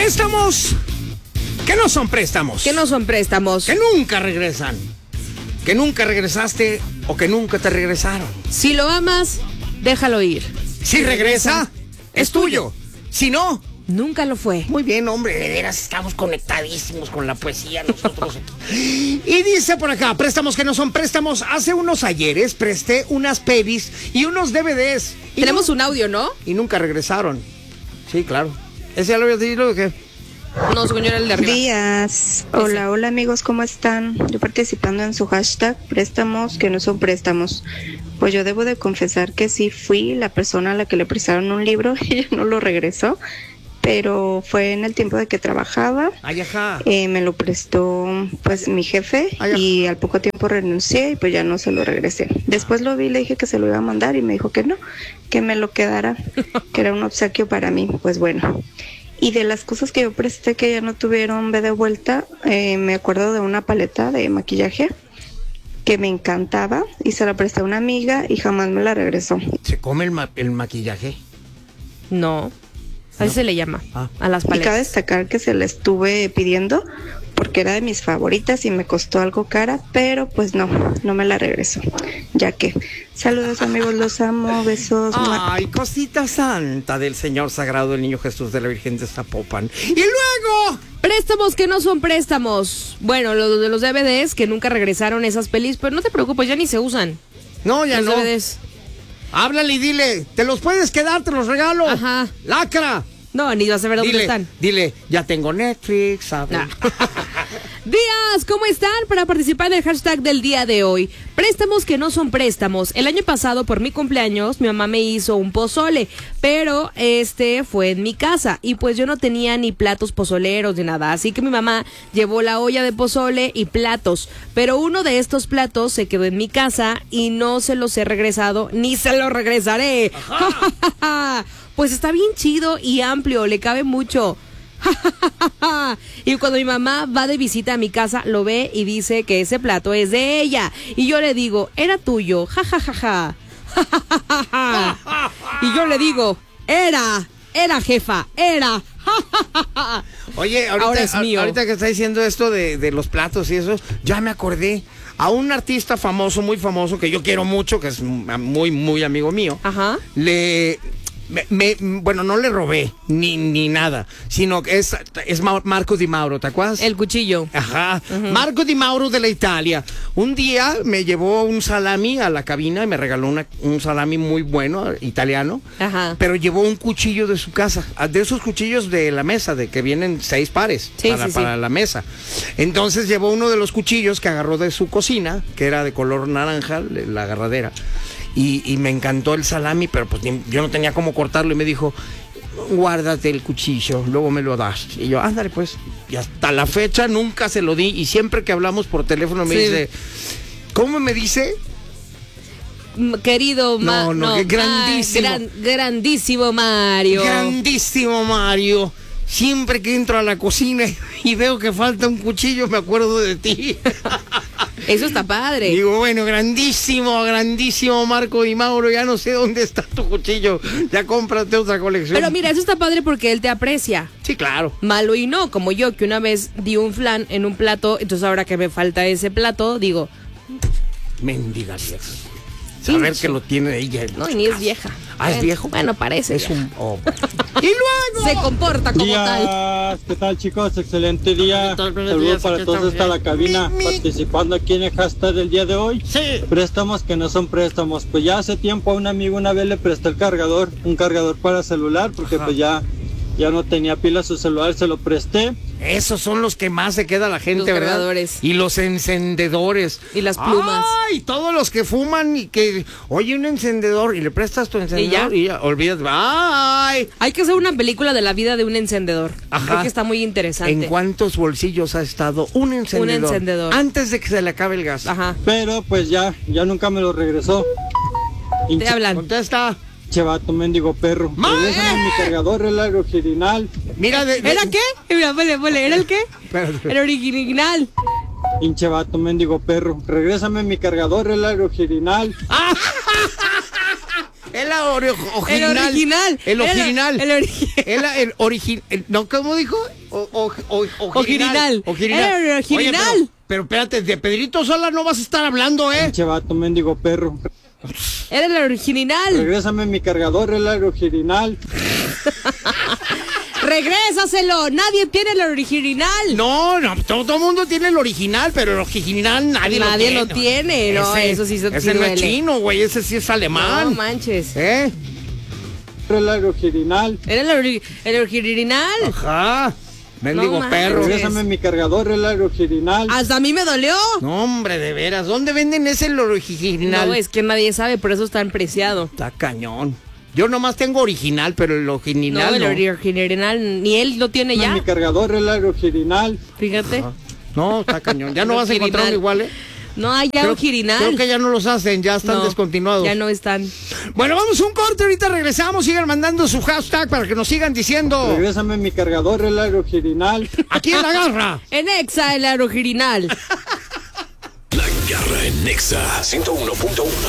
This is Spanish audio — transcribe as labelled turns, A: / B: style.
A: Préstamos que no son préstamos.
B: Que no son préstamos.
A: Que nunca regresan. Que nunca regresaste o que nunca te regresaron.
B: Si lo amas, déjalo ir.
A: Si regresa, es tuyo. Si no,
B: nunca lo fue.
A: Muy bien, hombre, de veras estamos conectadísimos con la poesía nosotros aquí. Y dice por acá, préstamos que no son préstamos. Hace unos ayeres presté unas pelis y unos DVDs.
B: Tenemos un audio, ¿no?
A: Y nunca regresaron. Sí, claro. ¿Ese ya lo habías dicho o qué?
B: No, señora, el de arriba.
C: Días. Hola, hola amigos, ¿cómo están? Yo participando en su hashtag préstamos que no son préstamos. Pues yo debo de confesar que sí fui la persona a la que le prestaron un libro y ella no lo regresó, pero fue en el tiempo de que trabajaba.
A: Ay, ajá.
C: Me lo prestó pues mi jefe.
A: Ay,
C: y al poco tiempo renuncié y pues ya no se lo regresé. Después lo vi, le dije que se lo iba a mandar y me dijo que no, que me lo quedara, que era un obsequio para mí. Pues bueno. Y de las cosas que yo presté que ya no tuvieron de vuelta, me acuerdo de una paleta de maquillaje que me encantaba y se la presté a una amiga y jamás me la regresó.
A: ¿Se come el maquillaje?
B: No, así se le llama a las paletas.
C: Y cabe destacar que se la estuve pidiendo porque era de mis favoritas y me costó algo cara, pero pues no me la regresó, ya que. Saludos amigos, los amo, besos.
A: Ay, cosita santa del Señor Sagrado, el Niño Jesús de la Virgen de Zapopan. Y luego,
B: préstamos que no son préstamos. Bueno, los de los DVDs que nunca regresaron esas pelis, pero no te preocupes, ya ni se usan.
A: No, ya
B: los
A: no.
B: DVDs.
A: Háblale y dile, te los puedes quedar, te los regalo.
B: Ajá.
A: Lacra.
B: No, ni vas a ver dónde están.
A: Dile, ya tengo Netflix, ¿sabes?
B: No. Días, ¿cómo están? Para participar en el hashtag del día de hoy. Préstamos que no son préstamos. El año pasado, por mi cumpleaños, mi mamá me hizo un pozole, pero fue en mi casa y pues yo no tenía ni platos pozoleros ni nada, así que mi mamá llevó la olla de pozole y platos, pero uno de estos platos se quedó en mi casa y no se los he regresado ni se los regresaré. Pues está bien chido y amplio, le cabe mucho. Y cuando mi mamá va de visita a mi casa, lo ve y dice que ese plato es de ella. Y yo le digo, era tuyo, jajajaja. Y yo le digo, era jefa, era.
A: Oye,
B: ahora es mío.
A: Ahorita que está diciendo esto de los platos y eso, ya me acordé a un artista famoso, muy famoso, que yo quiero mucho, que es muy, muy amigo mío.
B: Ajá.
A: Bueno, no le robé ni nada, sino que es Marco Di Mauro, ¿te acuerdas?
B: El cuchillo.
A: Ajá. Marco Di Mauro de la Italia. Un día me llevó un salami a la cabina y me regaló un salami muy bueno, italiano.
B: Ajá.
A: Pero llevó un cuchillo de su casa, de esos cuchillos de la mesa, de que vienen 6 pares para la mesa. Entonces llevó uno de los cuchillos que agarró de su cocina, que era de color naranja, la agarradera. Y me encantó el salami, pero pues yo no tenía cómo cortarlo y me dijo, guárdate el cuchillo, luego me lo das. Y yo, ándale pues, y hasta la fecha nunca se lo di y siempre que hablamos por teléfono me dice, ¿cómo me dice?
B: Querido
A: grandísimo.
B: Grandísimo Mario.
A: Grandísimo Mario. Siempre que entro a la cocina y veo que falta un cuchillo, me acuerdo de ti.
B: Eso está padre.
A: Digo, bueno, grandísimo Marco Di Mauro, ya no sé dónde está tu cuchillo, ya cómprate otra colección.
B: Pero mira, eso está padre porque él te aprecia.
A: Sí, claro.
B: Malo y no, como yo, que una vez di un flan en un plato, entonces ahora que me falta ese plato, digo...
A: Mendiga vieja. Saber que lo tiene ella.
B: No, y ni es vieja.
A: Ah, ¿es viejo?
B: Bueno, parece.
A: Es un... Y luego...
B: Se comporta como tal.
D: ¿Qué tal, chicos? Excelente día. Saludos para todos hasta la cabina, participando aquí en el hashtag del día de hoy.
A: Sí.
D: Préstamos que no son préstamos. Pues ya hace tiempo a un amigo una vez le presté un cargador para celular, porque pues ya no tenía pila su celular, se lo presté.
A: Esos son los que más se queda la gente,
B: los
A: ¿verdad?
B: cargadores.
A: Y los encendedores.
B: Y las plumas.
A: Ay, todos los que fuman y que, oye, un encendedor y le prestas tu encendedor y ya olvidas. Ay.
B: Hay que hacer una película de la vida de un encendedor.
A: Ajá.
B: Creo que está muy interesante.
A: ¿En cuántos bolsillos ha estado un encendedor?
B: Un encendedor.
A: Antes de que se le acabe el gas.
B: Ajá.
D: Pero pues ya nunca me lo regresó.
B: Te hablan.
A: Contesta.
D: Chevato, mendigo perro. Regrésame mi cargador, el original.
A: Mira,
B: ¿Era qué? Mira, ponle, ¿era el qué?
A: Espérate.
B: El original.
D: Pinche vato, mendigo perro. Regrésame mi cargador, el original.
A: El original. El original. No, ¿cómo dijo?
B: Ojirinal. El original.
A: Pero espérate, de Pedrito Sola no vas a estar hablando, ¿eh?
D: Pinche vato, mendigo perro.
B: Era el original.
D: Regrésame mi cargador, era el original.
B: Regrésaselo, nadie tiene el original.
A: No, todo el mundo tiene el original, pero el original nadie
B: lo tiene. No, eso sí se
A: ese no es chino, güey, ese sí es alemán.
B: No manches.
D: Era el original.
B: Era el original.
A: Ajá. Mendigo perro.
D: Regrésame mi cargador, era el original.
B: Hasta a mí me dolió.
A: No, hombre, de veras. ¿Dónde venden ese el original?
B: No, es que nadie sabe, por eso es tan preciado.
A: Está cañón. Yo nomás tengo original, pero el original
B: no. El original, ni él lo tiene ya.
D: Mi cargador era el original.
B: Fíjate.
A: Ajá. No, está cañón. Ya no vas a encontrar uno igual, ¿eh?
B: No, hay ya original.
A: Creo que ya no los hacen, ya están descontinuados.
B: Ya no están.
A: Bueno, vamos a un corte, ahorita regresamos. Sigan mandando su hashtag para que nos sigan diciendo.
D: Regrésame mi cargador, el original.
A: Aquí en La Garra.
B: En Exa, el original.
E: La Garra en Exa 101.1.